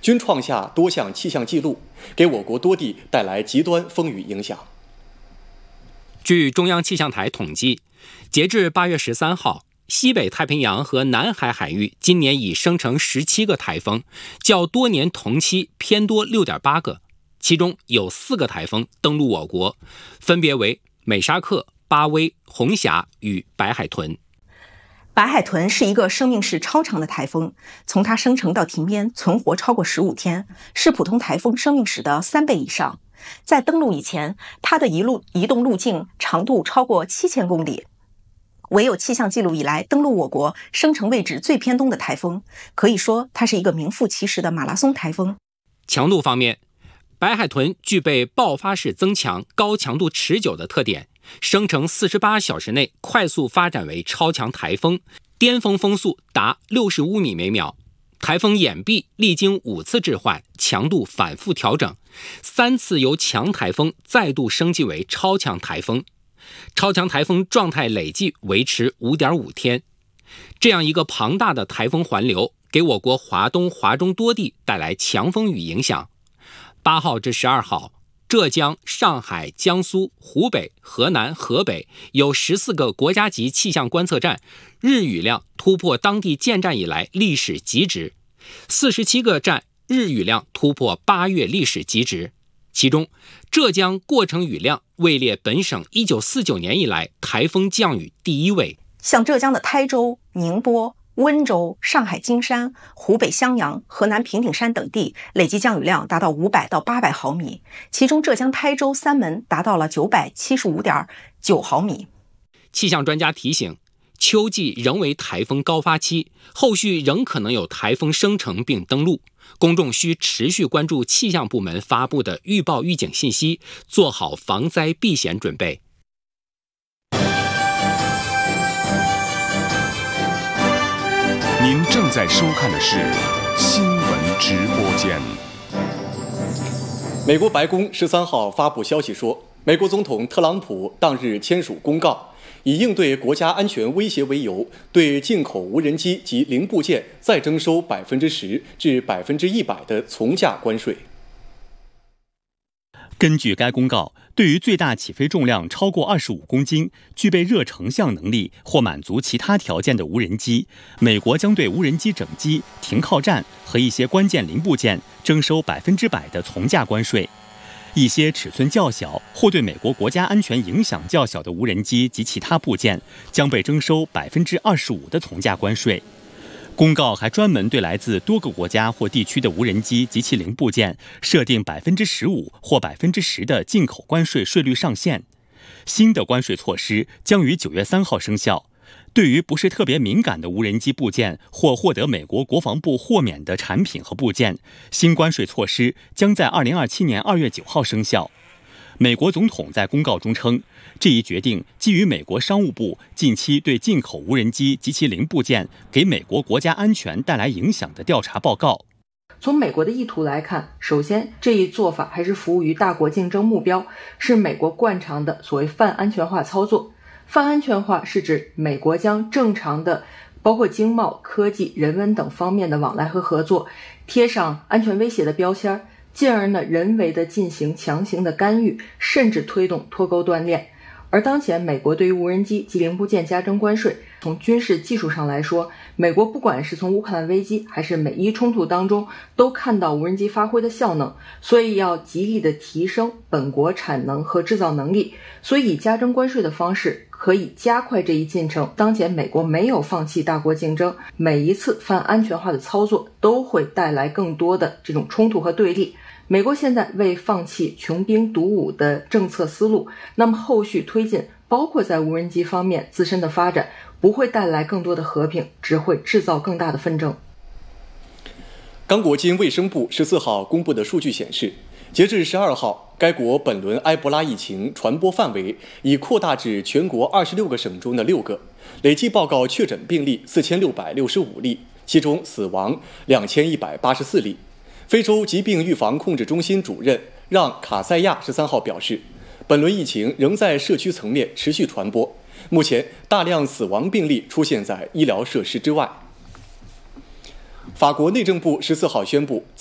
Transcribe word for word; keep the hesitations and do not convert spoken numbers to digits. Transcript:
均创下多项气象纪录，给我国多地带来极端风雨影响。 据中央气象台统计，截至八月十三号，西北太平洋和南海海域今年已生成十七个台风，较多年同期偏多 六点八个，其中有四个台风登陆我国，分别为美沙克、巴威、红霞与白海豚。 白海豚是一个生命史超长的台风，从它生成到停边存活超过十五天，是普通台风生命史的三倍以上。在登陆以前，它的一路移动路径长度超过七千公里，唯有气象记录以来登陆我国生成位置最偏东的台风，可以说它是一个名副其实的马拉松台风。 强度方面，白海豚具备爆发式增强、高强度持久的特点，生成四十八小时内快速发展为超强台风，巅峰风速达六十五米每秒。台风眼壁历经五次置换，强度反复调整，三次由强台风再度升级为超强台风。超强台风状态累计维持 五点五天。这样一个庞大的台风环流，给我国华东、华中多地带来强风雨影响。八号至十二号，浙江、上海、江苏、湖北、河南、河北有十四个国家级气象观测站日雨量突破当地建站以来历史极值，四十七个站日雨量突破八月历史极值。其中，浙江过程雨量位列本省一九四九年以来台风降雨第一位。 像浙江的台州、宁波、温州、上海金山、湖北襄阳、河南平顶山等地累计降雨量达到五百到八百毫米，其中浙江台州三门达到了九百七十五点九毫米。 气象专家提醒，秋季仍为台风高发期，后续仍可能有台风生成并登陆，公众需持续关注气象部门发布的预报预警信息，做好防灾避险准备。 您正在收看的是新闻直播间。 美国白宫十三号发布消息说，美国总统特朗普当日签署公告，以应对国家安全威胁为由，对进口无人机及零部件再征收百分之十至百分之一百的从价关税。 根据该公告，对于最大起飞重量超过二十五公斤、具备热成像能力或满足其他条件的无人机，美国将对无人机整机、停靠站和一些关键零部件征收百分之百的从价关税。一些尺寸较小或对美国国家安全影响较小的无人机及其他部件将被征收百分之二十五的从价关税。公告还专门对来自多个国家或地区的无人机及其零部件设定百分之十五或百分之十的进口关税税率上限。新的关税措施将于九月三号生效。对于不是特别敏感的无人机部件或获得美国国防部豁免的产品和部件，新关税措施将在二零二七年二月九号生效。美国总统在公告中称，这一决定基于美国商务部近期对进口无人机及其零部件给美国国家安全带来影响的调查报告。 从美国的意图来看，首先这一做法还是服务于大国竞争目标，是美国惯常的所谓泛安全化操作。泛安全化是指美国将正常的包括经贸、科技、人文等方面的往来和合作贴上安全威胁的标签，进而呢人为的进行强行的干预，甚至推动脱钩断链。而当前美国对于无人机及零部件加征关税，从军事技术上来说，美国不管是从乌克兰危机还是美伊冲突当中都看到无人机发挥的效能，所以要极力的提升本国产能和制造能力，所以以加征关税的方式可以加快这一进程。当前美国没有放弃大国竞争，每一次泛安全化的操作都会带来更多的这种冲突和对立。美国现在为放弃穷兵黩武的政策思路，那么后续推进包括在无人机方面自身的发展，不会带来更多的和平，只会制造更大的纷争。 刚果金卫生部十四号公布的数据显示，截至十二号，该国本轮埃博拉疫情传播范围已扩大至全国二十六个省中的六个，累计报告确诊病例四千六百六十五例，其中死亡两千一百八十四例。非洲疾病预防控制中心主任让卡塞亚十三号表示，本轮疫情仍在社区层面持续传播，目前大量死亡病例出现在医疗设施之外。法国内政部十四号宣布，